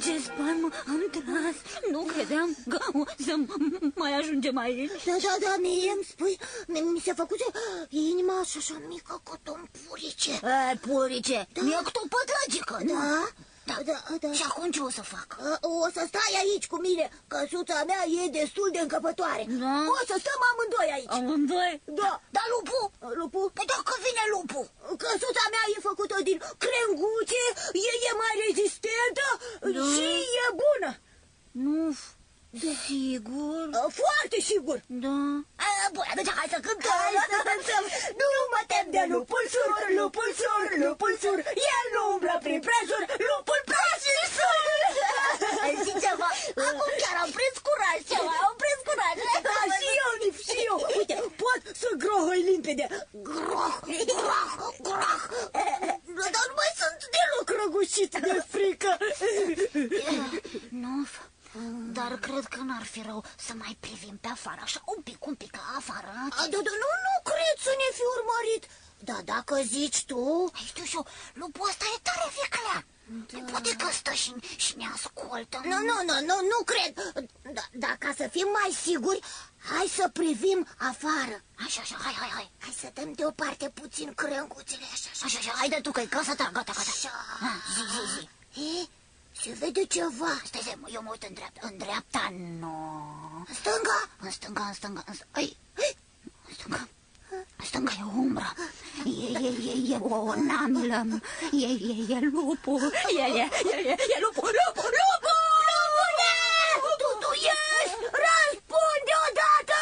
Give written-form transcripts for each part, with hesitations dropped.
Ce spaimă am tras! Nu credeam că o să mai ajungem aici. Da, mie îmi spui, mi se făcuse inima așa mică cât un purice. Purice, mi-e cât o pătragică, Da? Da. Și acum ce o să fac? O să stai aici cu mine, căsuța mea e destul de încăpătoare. Da? O să stăm amândoi aici. Amândoi? Da. Dar lupul? Lupul? Păi dacă vine lupul? Căsuța mea e făcută din crenguțe, e mai rezistentă și e bună. Nu, sigur? Foarte sigur. Da. Bun, atunci hai să cântăm. Nu mă tem de lupul sur, lupul sur, lupul sur. El nu umblă prin prejur, lupul prejur sur. Știi ceva? Acum chiar am prins curaj ceva, am prins curaj. Da, și eu. Uite, pot să grohăi limpede. Groh. Dar nu mai sunt Deloc răgușit de frică. Nu, dar cred că n-ar fi rău să mai privim pe afară, așa un pic afară. Nu cred să ne fi urmărit. Da, dacă zici tu... Știu și eu, lupul ăsta e tare viclean. Poate că stă și ne ascultă. Nu cred. Dar ca să fim mai siguri, hai să privim afară. Așa, hai. Hai să dăm deoparte puțin crânguțele, Așa, haide tu că e casa ta, gata. Așa. Zi. Se vede ceva. Stai, eu mă uit în dreapta, nu. În stânga? În stânga. În stânga e umbră. E o namilă. E lupul. E lupul. Lupule! Tu ești! Răspunde odată!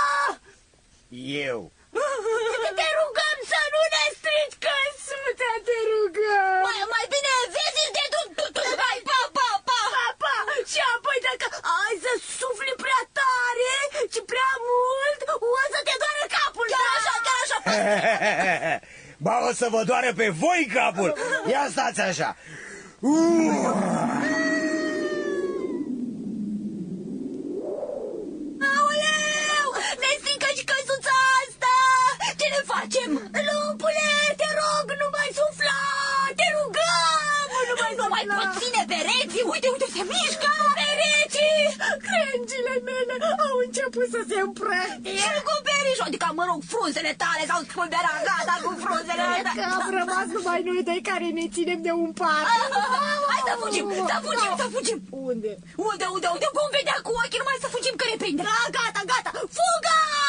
Eu. Te rugăm să nu ne strici căsuța, te rugăm! Mai bine vezi de hai, pa! Și apoi dacă ai să sufli prea tare și prea mult, o să te doară capul! Chiar așa! Ba, o să vă doară pe voi capul. Ia stați așa. Aoleu! Ne strică și căsuța asta! Ce ne facem? Lupule, te rog, nu mai sufla! Te rugăm! Nu mai pot ține pereții! Uite, se mișcă! Pereții! Crengile mele au început să se împrăștie! Și cu perișul, adică, mă rog, frunzele tale s-au spulberat, gata cu frunzele tale! Că am rămas numai noi doi care ne ținem de un pat! Hai să fugim! Unde? Unde? Vom vedea cu ochii, numai să fugim că ne prinde! Gata! Fuga!